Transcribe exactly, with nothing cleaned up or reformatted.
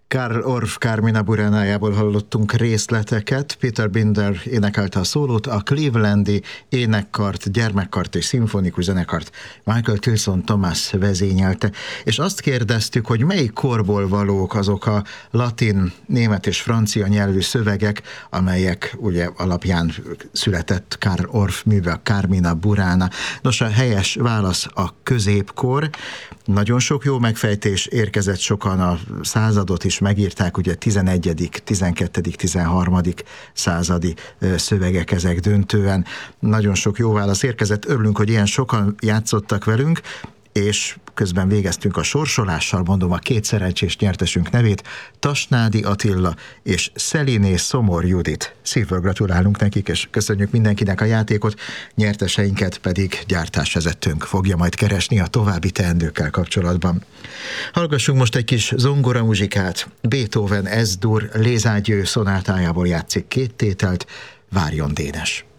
Carl Orff Carmina Buránájából hallottunk részleteket. Peter Binder énekelte a szólót, a Clevelandi énekkart, gyermekkart és szimfonikus zenekart Michael Tilson Thomas vezényelte. És azt kérdeztük, hogy melyik korból valók azok a latin, német és francia nyelvű szövegek, amelyek ugye alapján született Carl Orff műve, a Carmina Burana. Nos, a helyes válasz a középkor. Nagyon sok jó megfejtés érkezett, sokan a századot is megírták, ugye tizenegyedik, tizenkettedik, tizenharmadik századi szövegek ezek döntően. Nagyon sok jó válasz érkezett, örülünk, hogy ilyen sokan játszottak velünk, és közben végeztünk a sorsolással, mondom a két szerencsés nyertesünk nevét, Tasnádi Attila és Szeliné Szomor Judit. Szívből gratulálunk nekik, és köszönjük mindenkinek a játékot, nyerteseinket pedig gyártásvezetőnk fogja majd keresni a további teendőkkel kapcsolatban. Hallgassunk most egy kis zongora muzsikát. Beethoven Es-dur Les Adieux szonátájából játszik két tételt, Várjon Dénes.